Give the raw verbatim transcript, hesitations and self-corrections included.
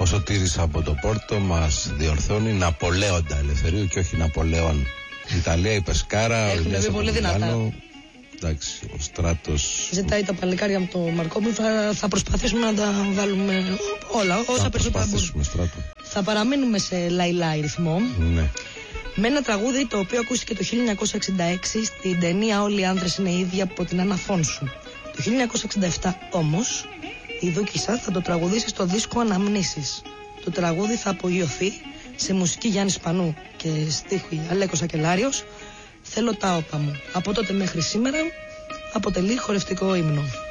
Σωτήρης από το Πόρτο μας διορθώνει Ναπολέοντα Ελευθερίου και όχι Ναπολέον. Η Ιταλία, η Πεσκάρα, έχουν πει πολύ δυνατά. Εντάξει, ο Στράτος. Ζητάει τα παλικάρια από το Μαρκόπουλο. Θα, θα προσπαθήσουμε να τα βάλουμε όλα, όσα περισσότερα μπορούμε. Θα παραμείνουμε σε λαϊλάι ρυθμό. Ναι. Με ένα τραγούδι το οποίο ακούστηκε το χίλια εννιακόσια εξήντα έξι στην ταινία Όλοι οι άνδρες είναι ίδιοι από την Άννα Φόνσου. Το χίλια εννιακόσια εξήντα επτά όμως η Δούκισσα θα το τραγουδήσει στο δίσκο Αναμνήσεις. Το τραγούδι θα απογειωθεί σε μουσική Γιάννη Σπανού και στίχη Αλέκος Ακελάριος. Θέλω τα όπα μου. Από τότε μέχρι σήμερα αποτελεί χορευτικό ύμνο.